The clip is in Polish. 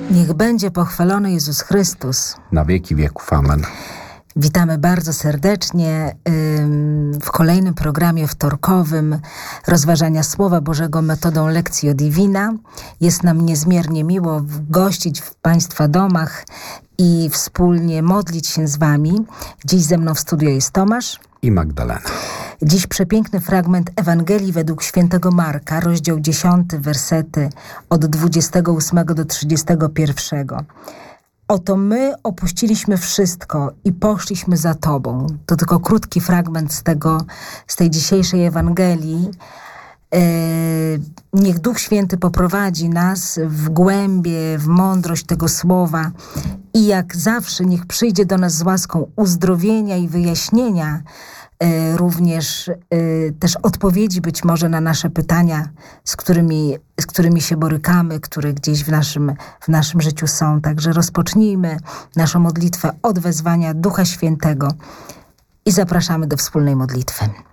Niech będzie pochwalony Jezus Chrystus. Na wieki wieków. Amen. Witamy bardzo serdecznie w kolejnym programie wtorkowym rozważania Słowa Bożego metodą Lectio Divina. Jest nam niezmiernie miło gościć w Państwa domach i wspólnie modlić się z Wami. Dziś ze mną w studio jest Tomasz I Magdalena. Dziś przepiękny fragment Ewangelii według świętego Marka, rozdział 10, wersety od 28 do 31. Oto my opuściliśmy wszystko i poszliśmy za Tobą. To tylko krótki fragment z tej dzisiejszej Ewangelii. Niech Duch Święty poprowadzi nas w głębie, w mądrość tego słowa i jak zawsze niech przyjdzie do nas z łaską uzdrowienia i wyjaśnienia, również też odpowiedzi być może na nasze pytania, z którymi się borykamy, które gdzieś w naszym życiu są. Także rozpocznijmy naszą modlitwę od wezwania Ducha Świętego i zapraszamy do wspólnej modlitwy.